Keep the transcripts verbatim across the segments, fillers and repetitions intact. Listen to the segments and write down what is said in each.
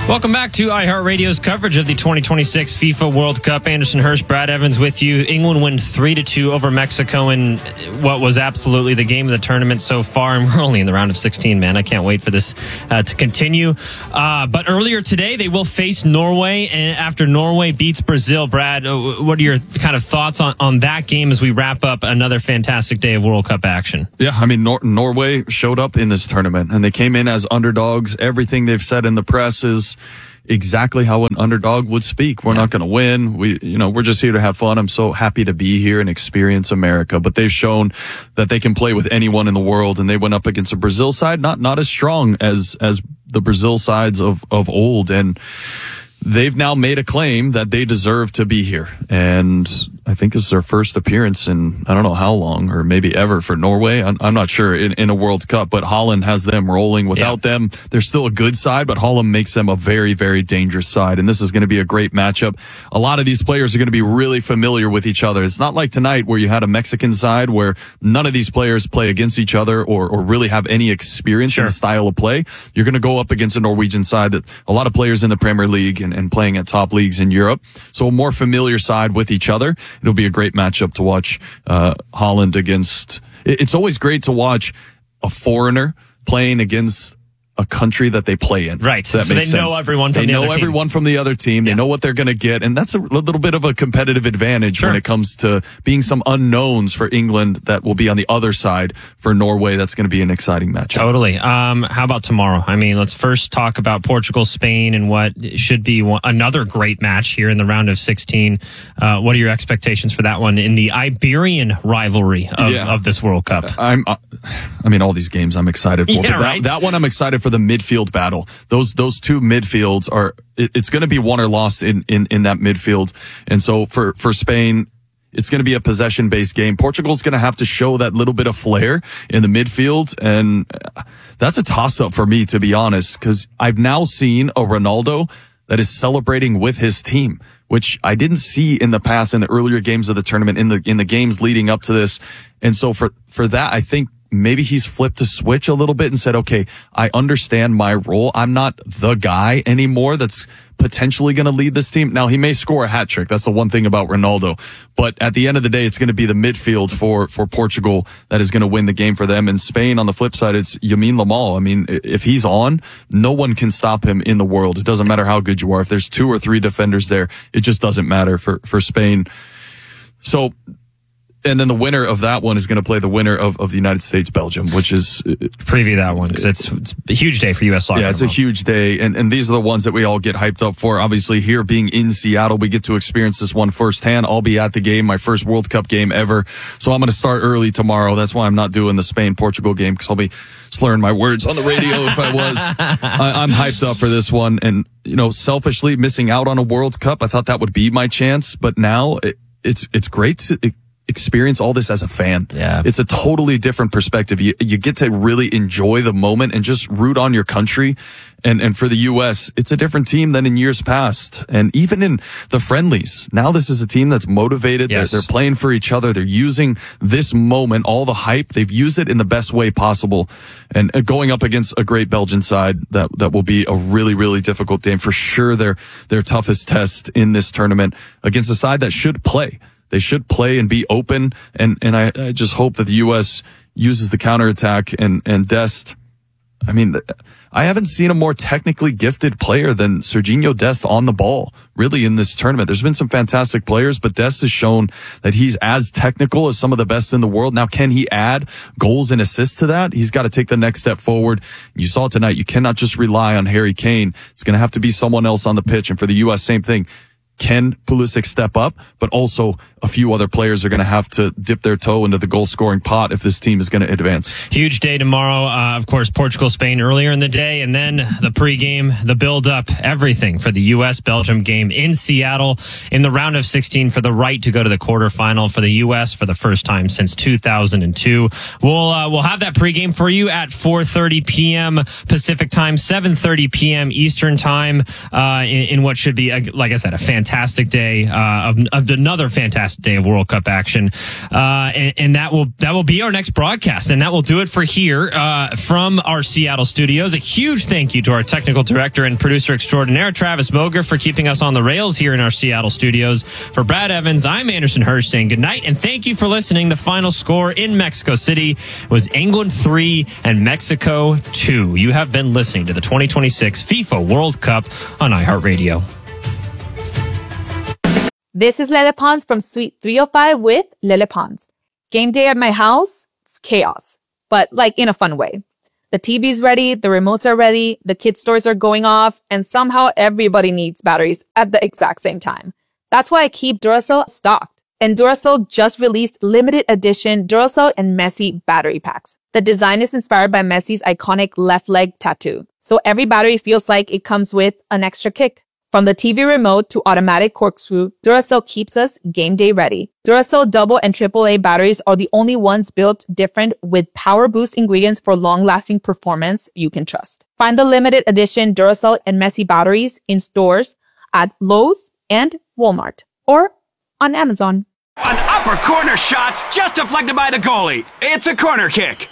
Welcome back to iHeartRadio's coverage of the twenty twenty-six FIFA World Cup. Anderson Hirsch, Brad Evans with you. England win three to two over Mexico in what was absolutely the game of the tournament so far, and we're only in the round of sixteen, man. I can't wait for this uh, to continue. Uh, but earlier today, they will face Norway, and after Norway beats Brazil, Brad, what are your kind of thoughts on, on that game as we wrap up another fantastic day of World Cup action? Yeah, I mean, Nor- Norway showed up in this tournament, and they came in as underdogs. Everything they've said in the press is exactly how an underdog would speak. We're yeah. not going to win. We, you know, we're just here to have fun. I'm so happy to be here and experience America. But they've shown that they can play with anyone in the world, and they went up against a Brazil side, not not as strong as as the Brazil sides of of old, and they've now made a claim that they deserve to be here. And I think this is their first appearance in I don't know how long, or maybe ever, for Norway. I'm, I'm not sure in, in a World Cup, but Holland has them rolling. Without yeah. them, they're still a good side, but Holland makes them a very, very dangerous side. And this is going to be a great matchup. A lot of these players are going to be really familiar with each other. It's not like tonight where you had a Mexican side where none of these players play against each other or, or really have any experience sure. in the style of play. You're going to go up against a Norwegian side that a lot of players in the Premier League and, and playing at top leagues in Europe. So a more familiar side with each other. It'll be a great matchup to watch uh, Holland against. It's always great to watch a foreigner playing against a country that they play in. Right. So, that so makes they sense. know everyone from they the know other team. everyone from the other team. They yeah. know what they're going to get. And that's a little bit of a competitive advantage sure. when it comes to being some unknowns for England that will be on the other side for Norway. That's going to be an exciting matchup. Totally. Um, how about tomorrow? I mean, let's first talk about Portugal, Spain, and what should be one, another great match here in the round of sixteen. Uh, what are your expectations for that one in the Iberian rivalry of, yeah. of this World Cup? I'm, uh, I mean, all these games I'm excited for. Yeah, but that, right? that one I'm excited for the midfield battle. Those those two midfields are it, it's going to be won or lost in, in, in that midfield. And so for, for Spain, it's going to be a possession based game. Portugal's going to have to show that little bit of flair in the midfield. And that's a toss up for me, to be honest, because I've now seen a Ronaldo that is celebrating with his team, which I didn't see in the past in the earlier games of the tournament, in the in the games leading up to this. And so for for that, I think maybe he's flipped a switch a little bit and said, okay, I understand my role. I'm not the guy anymore that's potentially going to lead this team. Now, he may score a hat trick. That's the one thing about Ronaldo. But at the end of the day, it's going to be the midfield for, for Portugal that is going to win the game for them. And Spain, on the flip side, it's Lamine Yamal. I mean, if he's on, no one can stop him in the world. It doesn't matter how good you are. If there's two or three defenders there, it just doesn't matter for, for Spain. So, and then the winner of that one is going to play the winner of, of the United States, Belgium, which is preview that one because it's, it's a huge day for U S soccer. Yeah, it's a huge day. And, and these are the ones that we all get hyped up for. Obviously here being in Seattle, we get to experience this one firsthand. I'll be at the game, my first World Cup game ever. So I'm going to start early tomorrow. That's why I'm not doing the Spain Portugal game, because I'll be slurring my words on the radio if I was. I, I'm hyped up for this one. And, you know, selfishly missing out on a World Cup, I thought that would be my chance. But now it, it's, it's great to, it, experience all this as a fan. Yeah. It's a totally different perspective. You, you get to really enjoy the moment and just root on your country. And, and for the U S, it's a different team than in years past. And even in the friendlies, now this is a team that's motivated. Yes. They're, they're playing for each other. They're using this moment, all the hype. They've used it in the best way possible. And going up against a great Belgian side, that, that will be a really, really difficult game. For sure, their, their toughest test in this tournament against a side that should play. They should play and be open, and, and I, I just hope that the U S uses the counterattack and, and Dest. I mean, I haven't seen a more technically gifted player than Serginho Dest on the ball, really, in this tournament. There's been some fantastic players, but Dest has shown that he's as technical as some of the best in the world. Now, can he add goals and assists to that? He's got to take the next step forward. You saw tonight, you cannot just rely on Harry Kane. It's going to have to be someone else on the pitch, and for the U S, same thing. Can Pulisic step up? But also a few other players are going to have to dip their toe into the goal-scoring pot if this team is going to advance. Huge day tomorrow. Uh, of course, Portugal, Spain earlier in the day, and then the pregame, the build-up, everything for the U S-Belgium game in Seattle in the round of sixteen for the right to go to the quarterfinal for the U S for the first time since two thousand two. We'll uh, we'll have that pregame for you at four thirty p.m. Pacific time, seven thirty p.m. Eastern time, uh, in, in what should be, a, like I said, a fantastic fantastic day uh, of, of another fantastic day of World Cup action, uh, and, and that will that will be our next broadcast, and that will do it for here uh, from our Seattle studios. A huge thank you to our technical director and producer extraordinaire Travis Boger for keeping us on the rails here in our Seattle studios. For Brad Evans, I'm Anderson Hirsch saying good night, and thank you for listening. The final score in Mexico City was England three and Mexico two. You have been listening to the twenty twenty-six FIFA World Cup on iHeartRadio. This is Lele Pons from Suite three oh five with Lele Pons. Game day at my house, it's chaos, but like in a fun way. The T V's ready, the remotes are ready, the kids' stores are going off, and somehow everybody needs batteries at the exact same time. That's why I keep Duracell stocked. And Duracell just released limited edition Duracell and Messi battery packs. The design is inspired by Messi's iconic left leg tattoo. So every battery feels like it comes with an extra kick. From the T V remote to automatic corkscrew, Duracell keeps us game day ready. Duracell double and triple A batteries are the only ones built different with power boost ingredients for long-lasting performance you can trust. Find the limited edition Duracell and Messi batteries in stores at Lowe's and Walmart or on Amazon. An upper corner shot's just deflected by the goalie. It's a corner kick.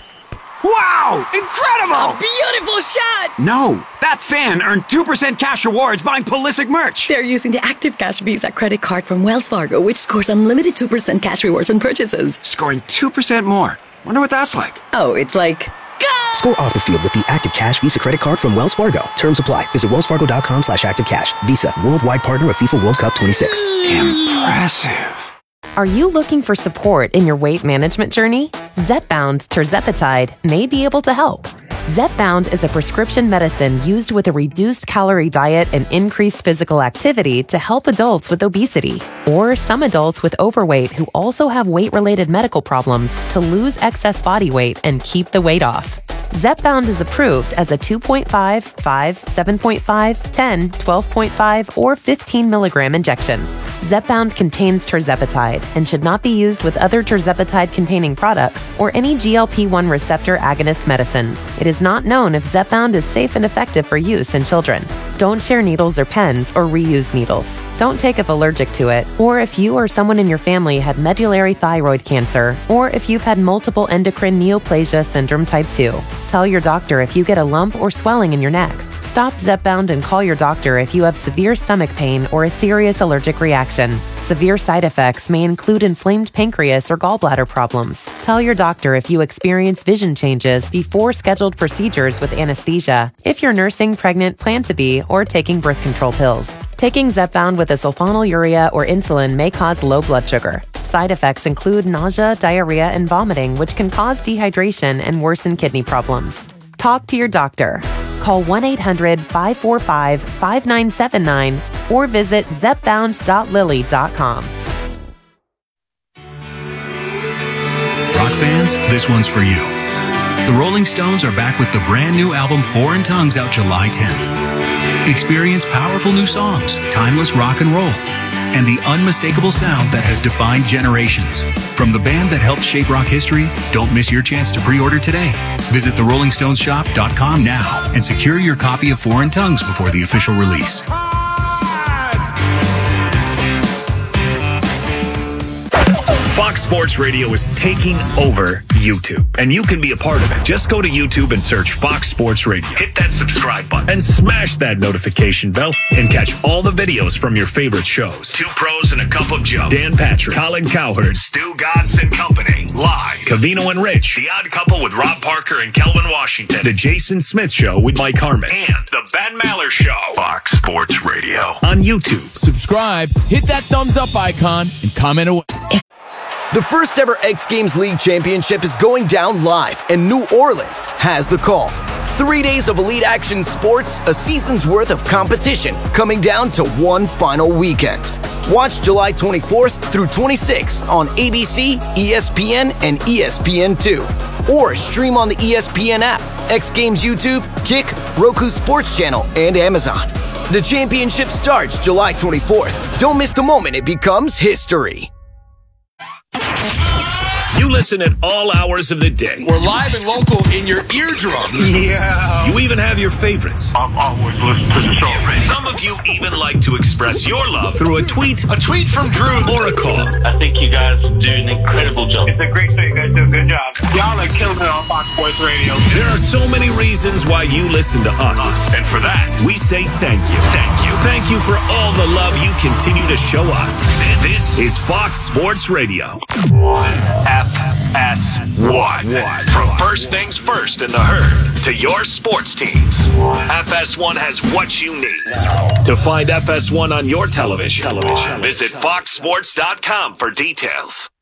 Wow! Incredible! A beautiful shot! No, that fan earned two percent cash rewards buying Pulisic merch. They're using the Active Cash Visa credit card from Wells Fargo, which scores unlimited two percent cash rewards on purchases. Scoring two percent more. Wonder what that's like. Oh, it's like... Go! Score off the field with the Active Cash Visa credit card from Wells Fargo. Terms apply. Visit wellsfargo.com slash active cash. Visa, worldwide partner of FIFA World Cup twenty-six. Impressive. Are you looking for support in your weight management journey? Zepbound tirzepatide may be able to help. Zepbound is a prescription medicine used with a reduced calorie diet and increased physical activity to help adults with obesity or some adults with overweight who also have weight-related medical problems to lose excess body weight and keep the weight off. Zepbound is approved as a two point five, five, seven point five, ten, twelve point five, or fifteen milligram injection. Zepbound contains tirzepatide and should not be used with other tirzepatide-containing products or any G L P one receptor agonist medicines. It is not known if Zepbound is safe and effective for use in children. Don't share needles or pens or reuse needles. Don't take if allergic to it, or if you or someone in your family had medullary thyroid cancer, or if you've had multiple endocrine neoplasia syndrome type two. Tell your doctor if you get a lump or swelling in your neck. Stop Zepbound and call your doctor if you have severe stomach pain or a serious allergic reaction. Severe side effects may include inflamed pancreas or gallbladder problems. Tell your doctor if you experience vision changes before scheduled procedures with anesthesia, if you're nursing, pregnant, plan to be, or taking birth control pills. Taking Zepbound with a sulfonylurea or insulin may cause low blood sugar. Side effects include nausea, diarrhea, and vomiting, which can cause dehydration and worsen kidney problems. Talk to your doctor. Call one eight hundred, five four five, five nine seven nine or visit zepbound dot lilly dot com. Rock fans, this one's for you. The Rolling Stones are back with the brand new album Foreign Tongues out July tenth. Experience powerful new songs, timeless rock and roll, and the unmistakable sound that has defined generations. From the band that helped shape rock history, don't miss your chance to pre-order today. Visit the rolling stones shop dot com now and secure your copy of Foreign Tongues before the official release. Fox Sports Radio is taking over YouTube, and you can be a part of it. Just go to YouTube and search Fox Sports Radio. Hit that subscribe button and smash that notification bell and catch all the videos from your favorite shows. Two Pros and a Cup of Joe. Dan Patrick, Colin Cowherd, Stu Godson Company, Live, Covino and Rich, The Odd Couple with Rob Parker and Kelvin Washington, The Jason Smith Show with Mike Harmon, and The Ben Maller Show. Fox Sports Radio on YouTube. Subscribe, hit that thumbs up icon, and comment away. The first ever X Games League Championship is going down live, and New Orleans has the call. Three days of elite action sports, a season's worth of competition, coming down to one final weekend. Watch July twenty-fourth through twenty-sixth on A B C, E S P N, and E S P N two. Or stream on the E S P N app, X Games YouTube, Kick, Roku Sports Channel, and Amazon. The championship starts July twenty-fourth. Don't miss the moment it becomes history. You listen at all hours of the day. We're live and local in your eardrum. Yeah. You even have your favorites. I'm always listening to the show. Some of you even like to express your love through a tweet, A tweet from Drew. or a call. I think you guys do an incredible job. It's a great show. You guys do a good job. Y'all are killing it on Fox Sports Radio. There are so many reasons why you listen to us. And for that, we say thank you. Thank you. Thank you for all the love you continue to show us. This, this is Fox Sports Radio. F S one. From first things first in the herd to your sports teams, F S one has what you need. To find F S one on your television, television. visit fox sports dot com for details.